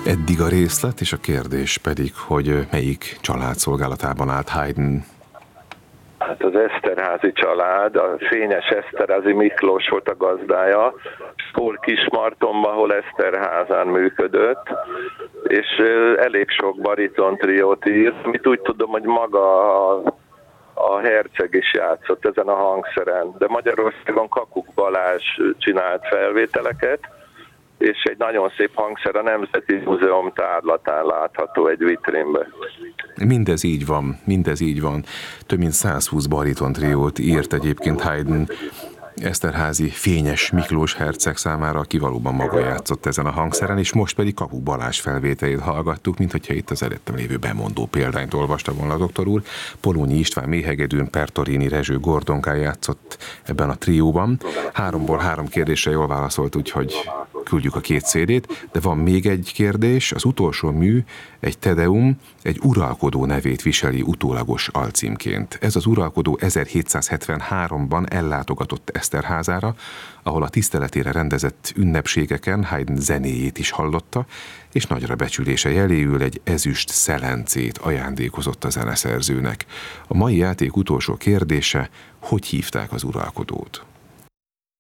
Eddig a részlet, és a kérdés pedig, hogy melyik család szolgálatában állt Haydn? Hát az Eszterházy család, a Fényes Eszterházy Miklós volt a gazdája, hol Kismartonban, hol Eszterházán működött, és elég sok baritontriót írt, amit úgy tudom, hogy maga a Herceg is játszott ezen a hangszeren, de Magyarországon Kakuk Balázs csinált felvételeket, és egy nagyon szép hangszer a Nemzeti Múzeum tárlatán látható egy vitrínbe. Mindez így van. Több mint 120 baritontriót írt egyébként Haydn Eszterházy Fényes Miklós herceg számára, aki valóban maga játszott ezen a hangszeren, és most pedig Kakuk Balázs felvételét hallgattuk, mint hogyha itt az előttem lévő bemondó példányt olvasta volna a doktor úr. Polónyi István méhegedűn, Pertorini Rezső Gordonká játszott ebben a trióban. 3-ból 3 kérdésre jól válaszolt, úgyhogy küldjük a 2 CD-t, de van még egy kérdés, az utolsó mű, egy Tedeum, egy uralkodó nevét viseli utólagos alcímként. Ez az uralkodó 1773-ban ellátogatott Eszterházára, ahol a tiszteletére rendezett ünnepségeken Haydn zenéjét is hallotta, és nagyra becsülése jeléül egy ezüst szelencét ajándékozott a zeneszerzőnek. A mai játék utolsó kérdése, hogy hívták az uralkodót?